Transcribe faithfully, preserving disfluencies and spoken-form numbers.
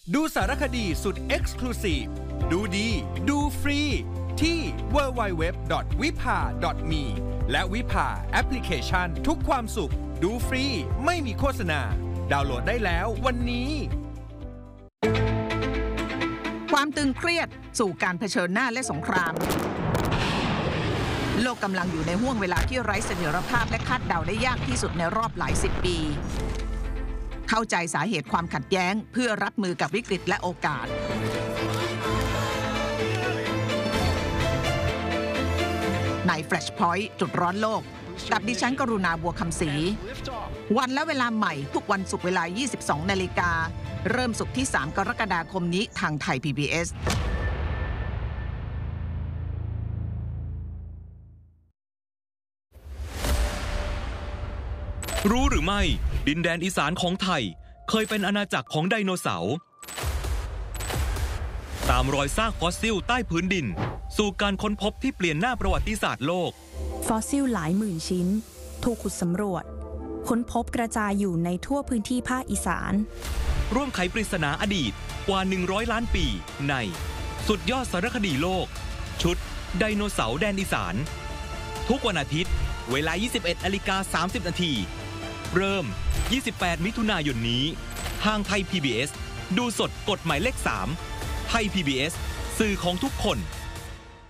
ดูสารคดีสุด Exclusive ดูดีดูฟรีที่ ดับเบิลยู ดับเบิลยู ดับเบิลยู ดอท วิภา ดอท มี และวิภาแอปพลิเคชันทุกความสุขดูฟรีไม่มีโฆษณาดาวน์โหลดได้แล้ววันนี้ความตึงเครียดสู่การเผชิญหน้าและสงครามโลกกำลังอยู่ในห่วงเวลาที่ไร้เสถียรภาพและคาดเดาได้ยากที่สุดในรอบหลายสิบปีเข้าใจสาเหตุความขัดแย้งเพื่อรับมือกับวิกฤตและโอกาสใน Flashpoint จุดร้อนโลกกับดิฉันกรุณาบัวคำศรีวันและเวลาใหม่ทุกวันศุกร์เวลา ยี่สิบสอง นาฬิกาเริ่มศุกร์ที่ สาม กรกฎาคมนี้ทางไทย พี บี เอสรู้หรือไม่ดินแดนอีสานของไทยเคยเป็นอาณาจักรของไดโนเสาร์ตามรอยซากฟอสซิลใต้พื้นดินสู่การค้นพบที่เปลี่ยนหน้าประวัติศาสตร์โลกฟอสซิลหลายหมื่นชิ้นถูกขุดสำรวจค้นพบกระจายอยู่ในทั่วพื้นที่ภาคอีสานร่วมไขปริศนาอดีตกว่าหนึ่งร้อยล้านปีในสุดยอดสารคดีโลกชุดไดโนเสาร์แดนอีสานทุกวันอาทิตย์เวลา ยี่สิบเอ็ดนาฬิกาสามสิบนาทีเริ่มยี่สิบแปดมิถุนายนนี้ทางไทย พี บี เอส ดูสดกดหมายเลขสามไทย พี บี เอส สื่อของทุกคน